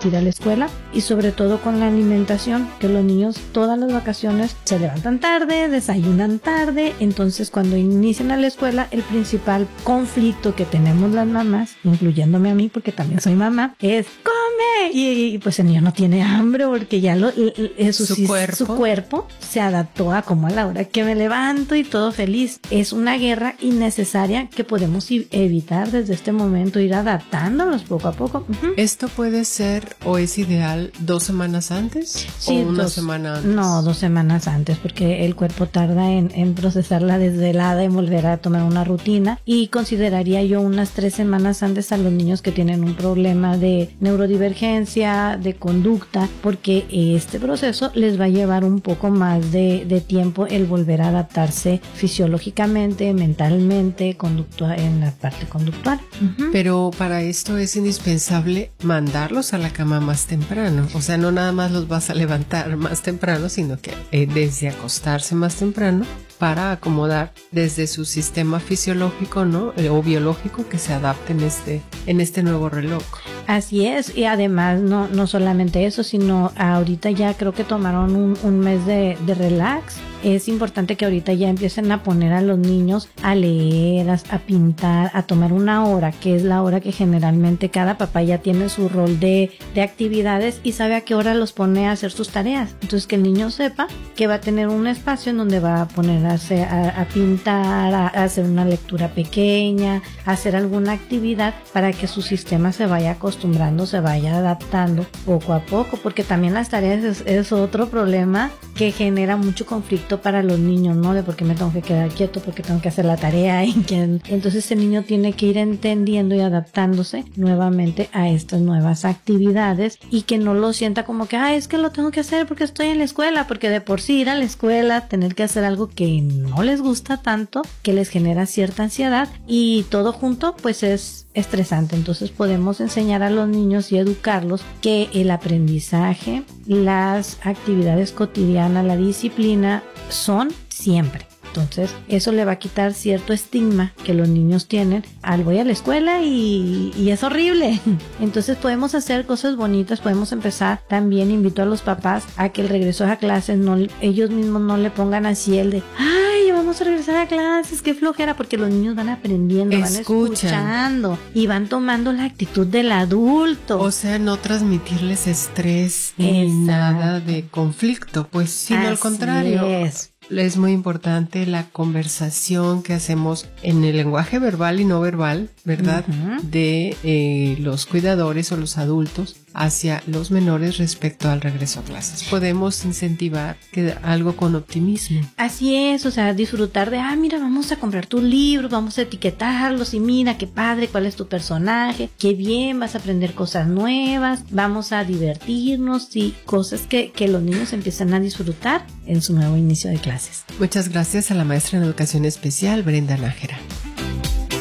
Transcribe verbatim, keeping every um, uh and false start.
ir a la escuela, y sobre todo con la alimentación, que los niños todas las vacaciones se levantan tarde, desayunan tarde. Entonces cuando inician a la escuela, el principal conflicto que tenemos las mamás, incluyéndome a mí porque también soy mamá, es ¡come! Y, y pues el niño no tiene hambre porque ya lo, el, su, su, cuerpo. su cuerpo se adaptó a como a la hora que me levanto y todo feliz. Es una guerra innecesaria que podemos evitar desde este momento, ir adaptándonos poco a poco. Uh-huh. ¿Esto puede ser o es ideal dos semanas antes? Sí, ¿O una dos, semana antes? No, dos semanas antes, porque el cuerpo tarda en, en procesar la desvelada y volver a tomar una rutina, y consideraría yo unas tres semanas antes a los niños que tienen un problema de neurodivergencia, de conducta, porque este proceso les va a llevar un poco más de, de tiempo el volver a adaptarse fisiológicamente, mentalmente, conductual, en la parte conductual. Uh-huh. Pero para esto es indispensable mandarlos a la cama más temprano. O sea, no nada más los vas a levantar más temprano, sino que eh, desde acostarse más temprano para acomodar desde su sistema fisiológico, ¿no? Eh, o biológico, que se adapte en este, en este nuevo reloj. Así es, y además no, no solamente eso, sino ahorita ya creo que tomaron un, un mes de, de relax. Es importante que ahorita ya empiecen a poner a los niños a leer, a, a pintar, a tomar una hora, que es la hora que generalmente cada papá ya tiene su rol de, de actividades y sabe a qué hora los pone a hacer sus tareas. Entonces que el niño sepa que va a tener un espacio en donde va a poner a, hacer, a, a pintar, a, a hacer una lectura pequeña, a hacer alguna actividad para que su sistema se vaya acostumbrando, se vaya adaptando poco a poco, porque también las tareas es, es otro problema que genera mucho conflicto para los niños, ¿no? De por qué me tengo que quedar quieto, porque tengo que hacer la tarea, y que entonces el niño tiene que ir entendiendo y adaptándose nuevamente a estas nuevas actividades, y que no lo sienta como que, ah, es que lo tengo que hacer porque estoy en la escuela, porque de por sí ir a la escuela, tener que hacer algo que no les gusta tanto, que les genera cierta ansiedad, y todo junto pues es estresante. Entonces podemos enseñar a los niños y educarlos que el aprendizaje, las actividades cotidianas, la disciplina son siempre. Entonces eso le va a quitar cierto estigma que los niños tienen al voy a la escuela y, y es horrible. Entonces podemos hacer cosas bonitas, podemos empezar. También invito a los papás a que el regreso a clases no, ellos mismos no le pongan así el de ay, vamos a regresar a clases, qué flojera, porque los niños van aprendiendo, Escuchan. van escuchando y van tomando la actitud del adulto. O sea, no transmitirles estrés ni Exacto. nada de conflicto, pues sino Así al contrario. Es. Es muy importante la conversación que hacemos en el lenguaje verbal y no verbal, ¿verdad? Uh-huh. De eh, los cuidadores o los adultos hacia los menores respecto al regreso a clases. Podemos incentivar que algo con optimismo. Así es, o sea, disfrutar de, ah, mira, vamos a comprar tus libros, vamos a etiquetarlos y mira qué padre, cuál es tu personaje, qué bien, vas a aprender cosas nuevas, vamos a divertirnos y cosas que, que los niños empiezan a disfrutar en su nuevo inicio de clases. Muchas gracias a la maestra en educación especial, Brenda Nájera.